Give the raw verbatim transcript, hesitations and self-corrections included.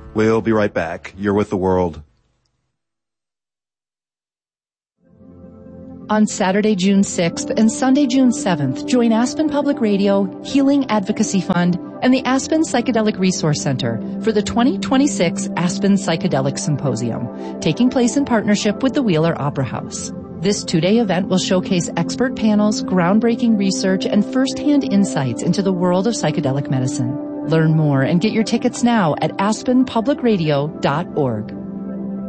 We'll be right back. You're with The World. On Saturday, June sixth and Sunday, June seventh, join Aspen Public Radio, Healing Advocacy Fund, and the Aspen Psychedelic Resource Center for the twenty twenty-six Aspen Psychedelic Symposium, taking place in partnership with the Wheeler Opera House. This two-day event will showcase expert panels, groundbreaking research, and first-hand insights into the world of psychedelic medicine. Learn more and get your tickets now at aspen public radio dot org.